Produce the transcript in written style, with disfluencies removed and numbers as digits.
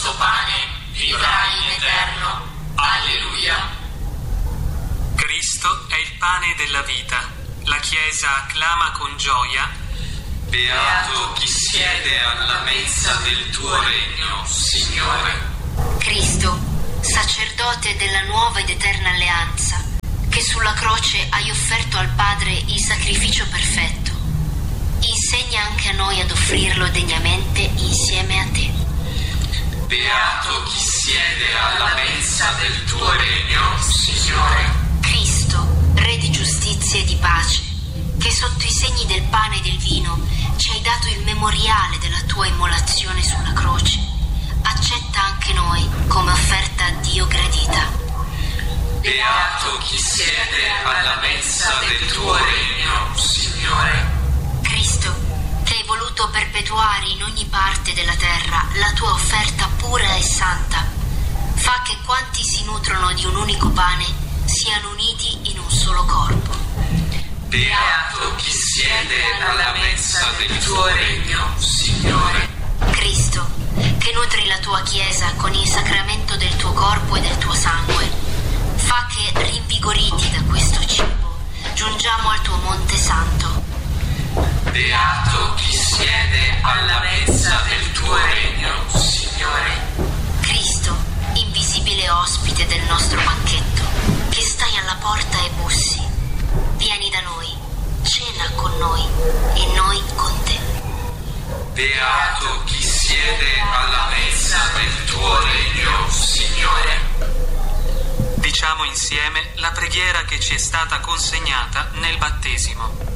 questo pane vivrai in eterno. Alleluia. Cristo è il pane della vita. La Chiesa acclama con gioia: Beato chi siede alla mensa del tuo regno, Signore. Cristo, sacerdote della nuova ed eterna alleanza, che sulla croce hai offerto al Padre il sacrificio perfetto, insegna anche a noi ad offrirlo degnamente insieme a te. Beato chi siede alla mensa del tuo regno, Signore. Cristo, Re di giustizia e di pace, che sotto i segni del pane e del vino ci hai dato il memoriale della tua immolazione sulla croce, accetta anche noi come offerta a Dio gradita. Beato chi siede alla mensa del tuo regno, Signore. Cristo, che hai voluto perpetuare in ogni parte della terra la tua offerta pura e santa, fa che quanti si nutrono di un unico pane siano uniti in un solo corpo. Beato chi siede alla mensa del tuo regno, Signore. Cristo, che nutri la tua Chiesa con il sacramento del tuo corpo e del tuo sangue, fa che, rinvigoriti da questo cibo, giungiamo al tuo monte santo. Beato chi siede alla mensa del tuo regno, Signore. Cristo, invisibile ospite del nostro banchetto, che stai alla porta e bussi, vieni da noi, cena con noi e noi con te. Beato chi siede alla mensa del tuo regno, Signore. Diciamo insieme la preghiera che ci è stata consegnata nel battesimo.